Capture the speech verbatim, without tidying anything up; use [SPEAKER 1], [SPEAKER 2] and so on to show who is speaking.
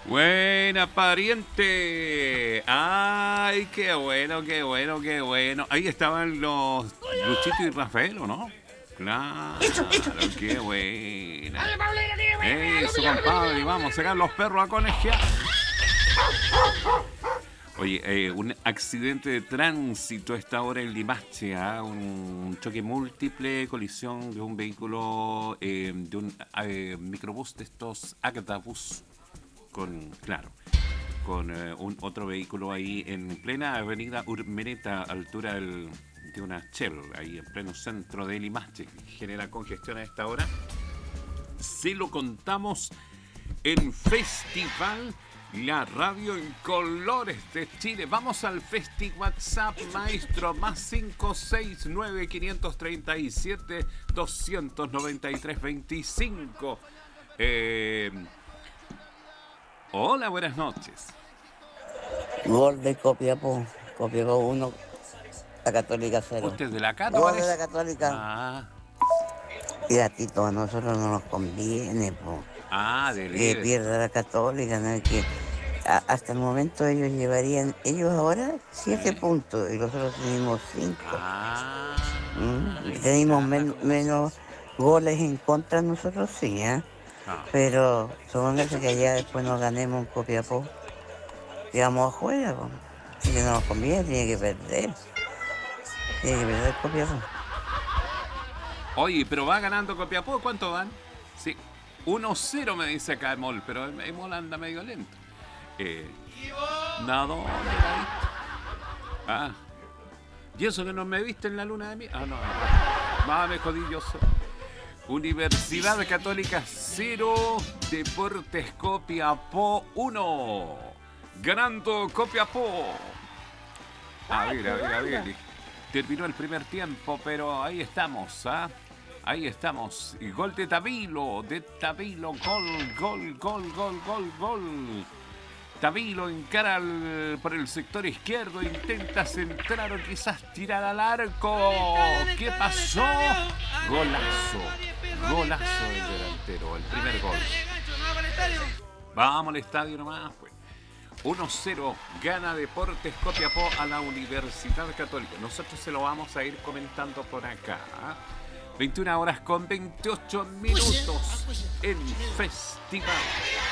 [SPEAKER 1] Buena, pariente. Ay, qué bueno, qué bueno, qué bueno. Ahí estaban los Luchito y Rafael, ¿o no? Claro, qué buena. Eso, compadre, vamos a sacar los perros a conejear. Oye, eh, un accidente de tránsito a esta hora en Limache, ¿ah? Un choque múltiple, colisión de un vehículo, eh, de un eh, microbús de estos Agdabus, con, claro, con eh, un otro vehículo ahí en plena avenida Urmeneta, altura del, de una Shell, ahí en pleno centro de Limache, que genera congestión a esta hora. Se lo contamos en Festival, la radio en colores de Chile. Vamos al Festi WhatsApp, maestro, más cinco seis nueve, cinco tres siete, dos nueve tres, dos cinco. Eh, hola, buenas noches.
[SPEAKER 2] Gol de Copiapó, Copiapó uno, la Católica cero.
[SPEAKER 1] Usted es de la Cato,
[SPEAKER 2] Gol de
[SPEAKER 1] parece.
[SPEAKER 2] la Católica.
[SPEAKER 1] Ah,
[SPEAKER 2] Y a Tito, a nosotros no nos conviene, po,
[SPEAKER 1] ah, de
[SPEAKER 2] que
[SPEAKER 1] líder.
[SPEAKER 2] pierda la Católica, ¿no? Que a- hasta el momento ellos llevarían, ellos ahora siete
[SPEAKER 1] ¿Sí?
[SPEAKER 2] puntos y nosotros tenemos cinco.
[SPEAKER 1] Ah,
[SPEAKER 2] ¿Mm?
[SPEAKER 1] y
[SPEAKER 2] Tenemos
[SPEAKER 1] mira la
[SPEAKER 2] men-
[SPEAKER 1] cosa.
[SPEAKER 2] menos goles en contra nosotros, sí, ¿eh?
[SPEAKER 1] Ah.
[SPEAKER 2] Pero supóngase que allá después nos ganemos en Copiapó y vamos afuera, po. Así que no nos conviene, tiene que perder. Tiene que perder Copiapó.
[SPEAKER 1] Oye, pero va ganando Copiapó, ¿cuánto van? Sí, uno cero me dice acá Emol, pero Emol anda medio lento. Eh, ¿Nada? ¿Dónde la viste? Ah, ¿y eso que no me viste en la luna de mi? Ah, no, más me jodí yo solo. Universidad Católica cero, Deportes Copiapó uno. Ganando Copiapó. A ver, a ver, a ver. Terminó el primer tiempo, pero ahí estamos, ¿ah? Ahí estamos. Y gol de Tavilo, de Tavilo, gol, gol, gol, gol, gol, gol. Tavilo encara al- por el sector izquierdo, intenta centrar o quizás tirar al arco. ¿Qué pasó? Golazo, golazo del delantero, el primer gol. Vamos al estadio nomás, pues. uno cero gana Deportes Copiapó a la Universidad Católica. Nosotros se lo vamos a ir comentando por acá. veintiuna horas con veintiocho minutos en Festival.